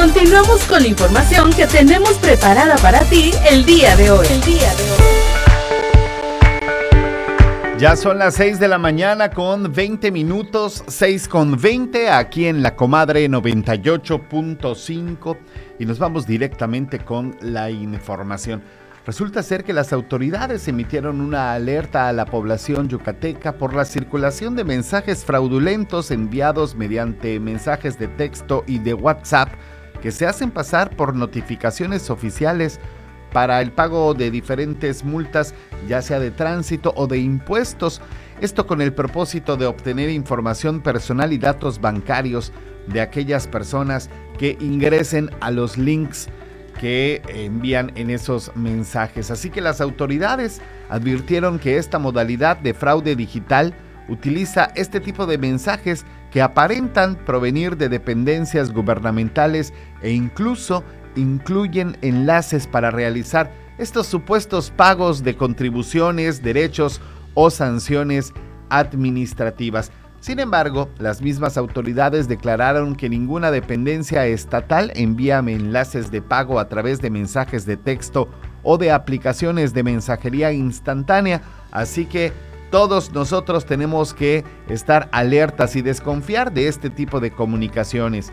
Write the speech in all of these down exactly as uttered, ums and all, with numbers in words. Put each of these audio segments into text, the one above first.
Continuamos con la información que tenemos preparada para ti el día de hoy. El día de hoy. Ya son las seis de la mañana con veinte minutos, seis con veinte, aquí en La Comadre noventa y ocho punto cinco, y nos vamos directamente con la información. Resulta ser que las autoridades emitieron una alerta a la población yucateca por la circulación de mensajes fraudulentos enviados mediante mensajes de texto y de WhatsApp que se hacen pasar por notificaciones oficiales para el pago de diferentes multas, ya sea de tránsito o de impuestos. Esto con el propósito de obtener información personal y datos bancarios de aquellas personas que ingresen a los links que envían en esos mensajes. Así que las autoridades advirtieron que esta modalidad de fraude digital utiliza este tipo de mensajes que aparentan provenir de dependencias gubernamentales e incluso incluyen enlaces para realizar estos supuestos pagos de contribuciones, derechos o sanciones administrativas. Sin embargo, las mismas autoridades declararon que ninguna dependencia estatal envía enlaces de pago a través de mensajes de texto o de aplicaciones de mensajería instantánea, así que todos nosotros tenemos que estar alertas y desconfiar de este tipo de comunicaciones.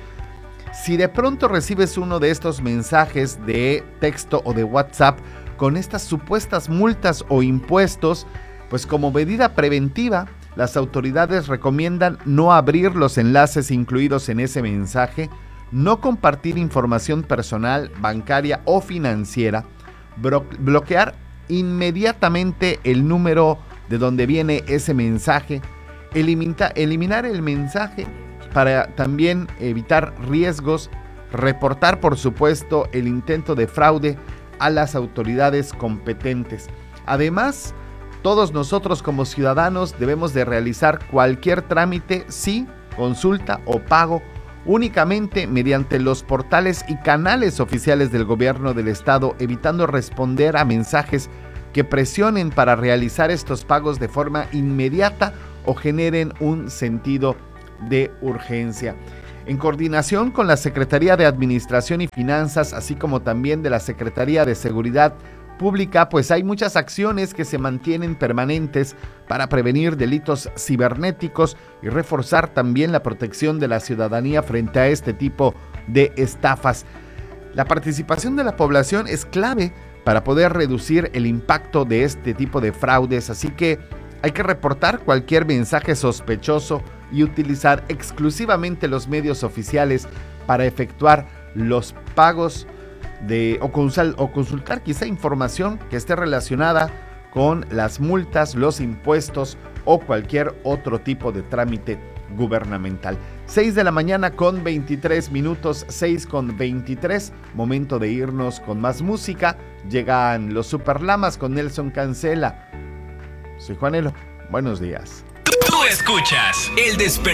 Si de pronto recibes uno de estos mensajes de texto o de WhatsApp con estas supuestas multas o impuestos, pues como medida preventiva, las autoridades recomiendan no abrir los enlaces incluidos en ese mensaje, no compartir información personal, bancaria o financiera, blo- bloquear inmediatamente el número de donde viene ese mensaje, elimina- eliminar el mensaje para también evitar riesgos, reportar por supuesto el intento de fraude a las autoridades competentes. Además, todos nosotros como ciudadanos debemos de realizar cualquier trámite, sí, consulta o pago únicamente mediante los portales y canales oficiales del gobierno del estado, evitando responder a mensajes que presionen para realizar estos pagos de forma inmediata o generen un sentido de urgencia. En coordinación con la Secretaría de Administración y Finanzas, así como también de la Secretaría de Seguridad Pública, pues hay muchas acciones que se mantienen permanentes para prevenir delitos cibernéticos y reforzar también la protección de la ciudadanía frente a este tipo de estafas. La participación de la población es clave para poder reducir el impacto de este tipo de fraudes, así que hay que reportar cualquier mensaje sospechoso y utilizar exclusivamente los medios oficiales para efectuar los pagos de, o, consul, o consultar quizá información que esté relacionada con las multas, los impuestos o cualquier otro tipo de trámite gubernamental. seis de la mañana con veintitrés minutos, seis con veintitrés, momento de irnos con más música. Llegan los Superlamas con Nelson Cancela. Soy Juanelo, buenos días. Tú escuchas El Despertar.